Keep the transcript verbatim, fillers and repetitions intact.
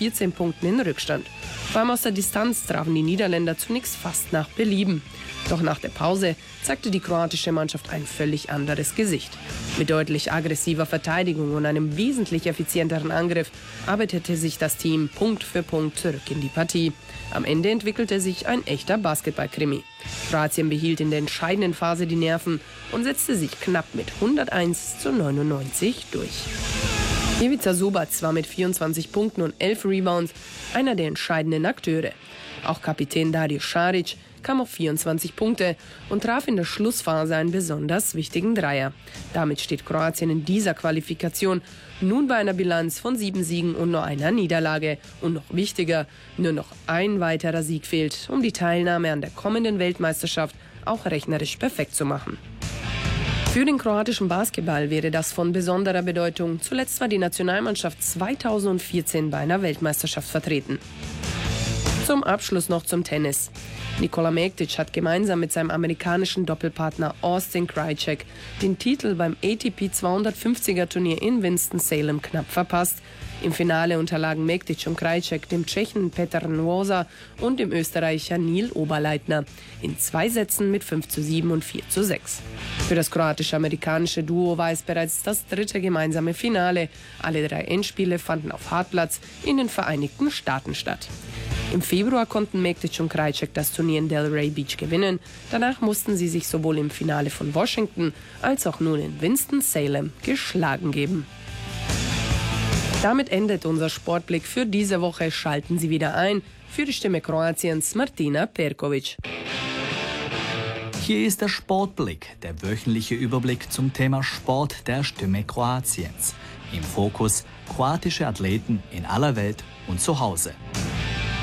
vierzehn Punkten in Rückstand. Vor allem aus der Distanz trafen die Niederländer zunächst fast nach Belieben. Doch nach der Pause zeigte die kroatische Mannschaft ein völlig anderes Gesicht. Mit deutlich aggressiver Verteidigung und einem wesentlich effizienteren Angriff arbeitete sich das Team Punkt für Punkt zurück in die Partie. Am Ende entwickelte sich ein echter Basketball-Krimi. Kroatien behielt in der entscheidenden Phase die Nerven und setzte sich knapp mit hunderteins zu neunundneunzig durch. Ivica Subac war mit vierundzwanzig Punkten und elf Rebounds einer der entscheidenden Akteure. Auch Kapitän Dario Šarić kam auf vierundzwanzig Punkte und traf in der Schlussphase einen besonders wichtigen Dreier. Damit steht Kroatien in dieser Qualifikation nun bei einer Bilanz von sieben Siegen und nur einer Niederlage. Und noch wichtiger, nur noch ein weiterer Sieg fehlt, um die Teilnahme an der kommenden Weltmeisterschaft auch rechnerisch perfekt zu machen. Für den kroatischen Basketball wäre das von besonderer Bedeutung. Zuletzt war die Nationalmannschaft zweitausendvierzehn bei einer Weltmeisterschaft vertreten. Zum Abschluss noch zum Tennis. Nikola Mektić hat gemeinsam mit seinem amerikanischen Doppelpartner Austin Krajicek den Titel beim A T P zweihundertfünfziger Turnier in Winston-Salem knapp verpasst. Im Finale unterlagen Mektić und Krajicek dem Tschechen Petr Nwosa und dem Österreicher Nil Oberleitner in zwei Sätzen mit fünf zu sieben und vier zu sechs. Für das kroatisch-amerikanische Duo war es bereits das dritte gemeinsame Finale. Alle drei Endspiele fanden auf Hartplatz in den Vereinigten Staaten statt. Im Februar konnten Mektić und Krajicek das Turnier in Delray Beach gewinnen. Danach mussten sie sich sowohl im Finale von Washington als auch nun in Winston-Salem geschlagen geben. Damit endet unser Sportblick für diese Woche. Schalten Sie wieder ein für die Stimme Kroatiens, Martina Perković. Hier ist der Sportblick, der wöchentliche Überblick zum Thema Sport der Stimme Kroatiens. Im Fokus kroatische Athleten in aller Welt und zu Hause.